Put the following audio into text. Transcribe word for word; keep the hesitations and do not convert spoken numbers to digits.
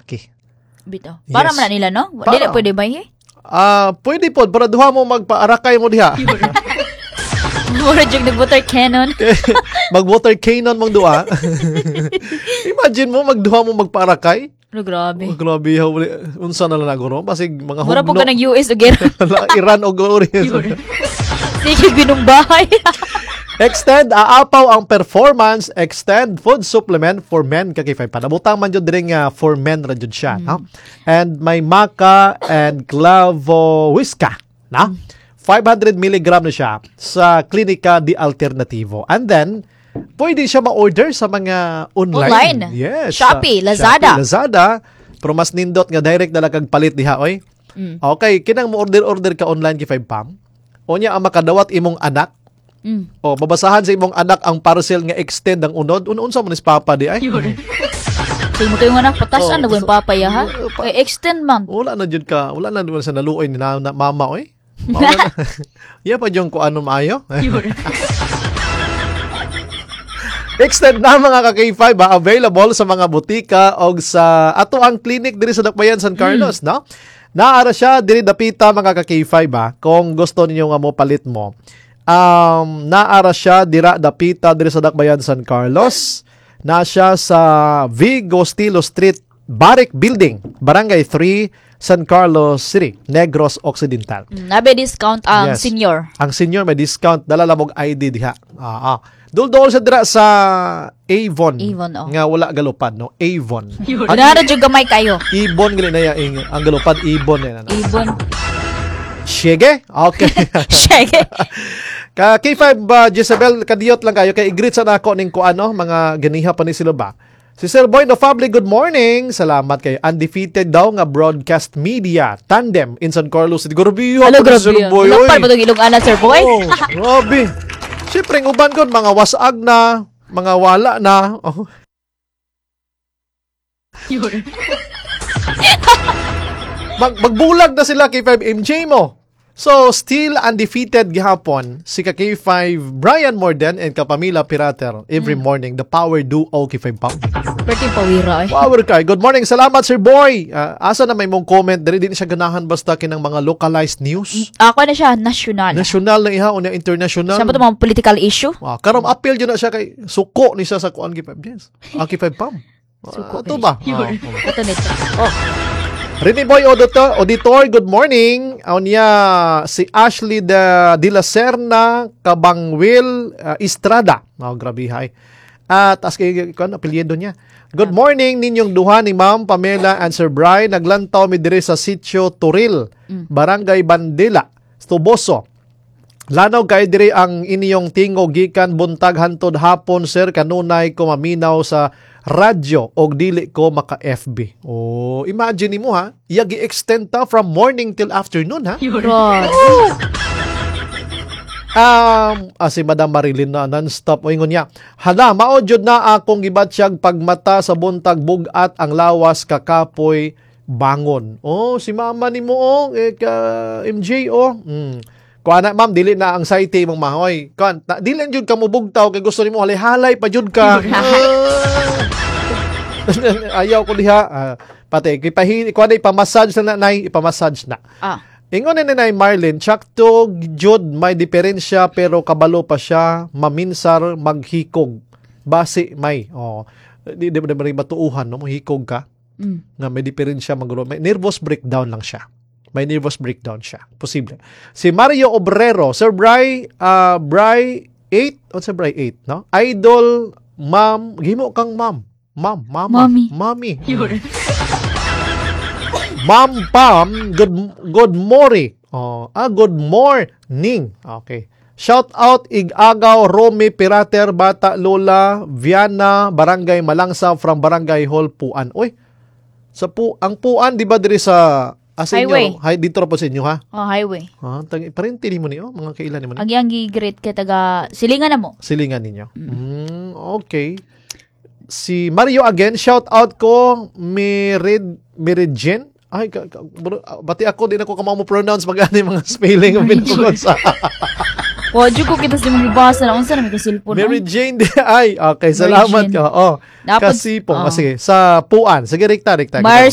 lalaki. Bito. Para Yes. man na nila, no? Para. Dili pwede ba eh? Ah, pwede po, para duha mo magpaarakay mo diha. Mura jug nag-water cannon. Mag-water cannon mong duha. Imagine mo, magduha mo magpaarakay. Ano, grabe. Oh, grabe. Unsa na lang naguro. Basig mga Mura po hugno. ka ng U S again. Iran o Korea. Sige, binumbahay. Extend, aapaw ang performance, extend food supplement for men kakifay. Panabutang man yun din nga for men ra jud siya. Mm. No? And may maca and clavowisca. No? Mm. five hundred milligram na siya sa Klinika di Alternativo. And then, pwede siya ma-order sa mga online. Online? Yes. Shopee, sa- Lazada. Shopee, Lazada. Pero mas nindot nga direct na lang kag palit diha, oy. Mm. Okay, kinang mo-order-order ka online kay five pam. O niya ang makadawat imong anak. Mm. O, babasahan sa imong anak ang parcel nga extend ang unod. Unsa man is papa di ay? Sige mo kayong anak, patasan Oh, na so- gawin papaya, ha? Oh, pa- Eh, extend man. Wala na jud ka. Wala na jud sa naluoy ni na, na mama oy. Mawala na. Iya pa jud ko ano maayo. Extend na mga ka-K five ba, available sa mga butika o sa ato ang clinic diri sa Dakbayan San Carlos, Hmm. no? Naara siya diri dapita mga ka-K five ba, kung gusto ninyo nga mo palit mo. Um, naara siya dira dapita diri sa Dakbayan San Carlos. Na siya sa Vigo Stilo Street, Barrick Building, Barangay three, San Carlos City, Negros Occidental. Mm, Nabe discount ang Yes. senior. Ang senior may discount, dala lamog I D diha. Ah, ah. Dul-dul sa dira sa Avon. Avon, oh. Nga wala galupad, no? Avon. Ang Nara jud gamay kayo. Ibon gali na ya ing ang galupad ibon na. Ibon. Sige. Okay. Shege. Ka K five ba Jezebel kadiyot lang kayo kay i-greet sa nako ning kuano mga ganiha pa ni sila ba. Si Sir Boy no Fably, good morning. Salamat kay undefeated daw nga broadcast media tandem in San Carlos. Siguro biyo Hello, pa ni grabe. Sir Boy. Ilang oy. pa ba itong ilong anak, Sir Boy? Oh, grabe. Siyempre, ang uban ko, mga wasag na, mga wala na. Oh. Mag magbulag na sila K five M J mo. So, still undefeated gihapon si ka K five Brian Morden and Kapamila Pirater every morning. The power duo K five Pam. Perting pawira eh. Power kay. Good morning. Salamat, Sir Boy. Uh, asa na may mong comment? Dari din siya ganahan basta kinang mga localized news. Ako na siya, national. National na iha o na international. Siya ba ito mga political issue? Ah, karam appeal yun na siya kay suko ni siya sa kuan K five yes. Ang K five Pam. Suko Ito kay- ba? Yun. Ah, Ito nito. oh. Rini Boy Auditor, Auditor, good morning. Aw niya si Ashley de, de la Serna Cabangwil uh, Estrada. Oh, grabe hay. At as kay kuan apelyido niya. Good morning ninyong duha ni Ma'am Pamela and Sir Brian. Naglantaw mi diri sa Sitio Turil, Barangay Bandila, Tuboso. Lanaw kay diri ang inyong tingog gikan buntag hantod hapon sir kanunay ko maminaw sa radyo og dili ko maka F B. Oh, imagine mo ha, iya gi-extend ta from morning till afternoon ha. Right. Um, ah, si Madam Marilyn na non-stop o ingon niya. Hala, mao jud na akong gibatsyag pagmata sa buntag bugat ang lawas kakapoy bangon. Oh, si mama ni mo oh, eh, ka M J oh. Mm. Kuha na, ma'am, dili na ang saite mong mahoy. Kuha, na, dili lang jud ka mo bugtaw kay gusto nimo halay-halay pa jud ka. Ah. Ayaw ko diha. Ah, pati, ipahin, kuha na ipamassage na nanay, ipamassage na. Ah. Ingon ni Nanay Marlene, tsakto jud may diferensya pero kabalo pa siya, maminsar, maghikog. Base may. Oh, di di ba matuuhan no, hikog ka. Mm. Na may diferensya magro. May nervous breakdown lang siya. May nervous breakdown siya. Posible. Si Mario Obrero, Sir Bry, uh, Bry eight, o Sir Bry eight, no? Idol, ma'am, gimo kang ma'am. Ma'am, mama. Mommy. Mami. Ma'am Pam, good good morning. Oh, ah, good morning. Okay. Shout out Igagaw, Romy Pirater, Bata Lola, Viana, Barangay Malangsa from Barangay Hall Puan. Oy. Sa pu ang Puan di ba diri sa ah, sa Highway. inyo? Hi, dito ra po sa inyo ha. Oh, highway. Ah, tagi parente nimo ni oh, mga kailan nimo ni. Ang yang gi-great kay taga silingan na mo. Silingan ninyo. Mm, okay. Si Mario again, shout out ko Mirid Mirigen. Ay, ka, ka, bati ako, din ako kamao mo pronounce mag-ano yung mga spelling ang pinagkukuha sa... Wa jud ko kita sa mga ibasa na unsa na may kasilpon. Mary Jane, di, ay, okay, Mary salamat Jane. ka. Oh, Dapat- kasi po, oh. sige, sa Puan, sige, rekta, rekta. Mars